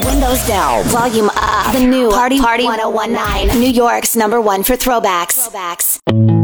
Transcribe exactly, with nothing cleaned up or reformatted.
Windows down, volume up. The new Party Party ten nineteen, New York's number one for throwbacks. Throwbacks.